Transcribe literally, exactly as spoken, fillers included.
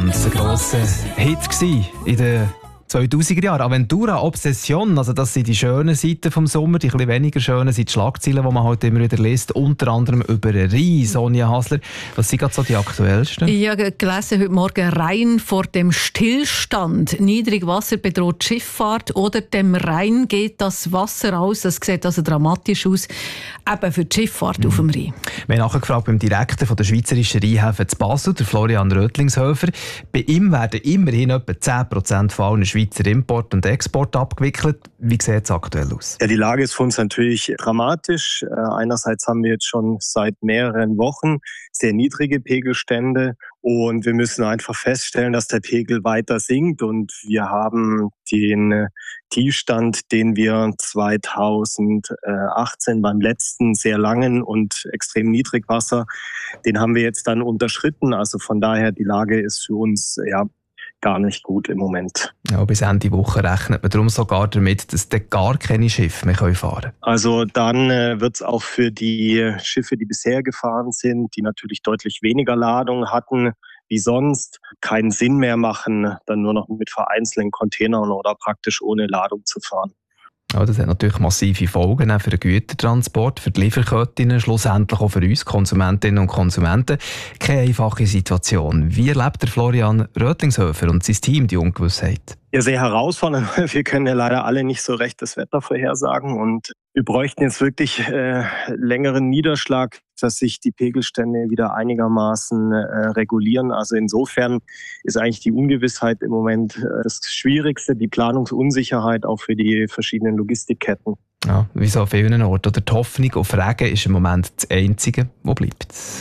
ganz ein grosser Hit gewesen in den zweitausender Jahren. Aventura, Obsession, also das sind die schönen Seiten vom Sommer, die etwas weniger schönen sind die Schlagzeilen, die man halt immer wieder liest, unter anderem über Rhein. Sonja Hasler, was sind gerade so die aktuellsten? Ich habe gelesen heute Morgen, Rhein vor dem Stillstand. Niedrigwasser bedroht die Schifffahrt oder dem Rhein geht das Wasser aus. Das sieht also dramatisch aus, eben für die Schifffahrt mhm. auf dem Rhein. Wir haben nachgefragt beim Direktor von der schweizerischen Rheinhäfen zu Basel, der Florian Rötlingshöfer. Bei ihm werden immerhin etwa zehn Prozent von allen Schweizer Import und Export abgewickelt. Wie sieht es aktuell aus? Ja, die Lage ist für uns natürlich dramatisch. Einerseits haben wir jetzt schon seit mehreren Wochen sehr niedrige Pegelstände und wir müssen einfach feststellen, dass der Pegel weiter sinkt und wir haben den Tiefstand, den wir zweitausendachtzehn beim letzten sehr langen und extrem Niedrigwasser, den haben wir jetzt dann unterschritten. Also von daher, die Lage ist für uns ja gar nicht gut im Moment. Ja, bis Ende Woche rechnet man darum sogar damit, dass dann gar keine Schiffe mehr fahren können. Also dann äh, wird es auch für die Schiffe, die bisher gefahren sind, die natürlich deutlich weniger Ladung hatten wie sonst, keinen Sinn mehr machen, dann nur noch mit vereinzelten Containern oder praktisch ohne Ladung zu fahren. Ja, das hat natürlich massive Folgen auch für den Gütertransport, für die Lieferketten, schlussendlich auch für uns Konsumentinnen und Konsumenten. Keine einfache Situation. Wie erlebt der Florian Rötlingshöfer und sein Team die Ungewissheit? Ja, sehr herausfordernd. Wir können ja leider alle nicht so recht das Wetter vorhersagen und wir bräuchten jetzt wirklich äh, längeren Niederschlag, dass sich die Pegelstände wieder einigermaßen äh, regulieren. Also insofern ist eigentlich die Ungewissheit im Moment äh, das Schwierigste, die Planungsunsicherheit auch für die verschiedenen Logistikketten. Ja, wie so an vielen Orten. Oder die Hoffnung auf Regen ist im Moment das Einzige, was bleibt.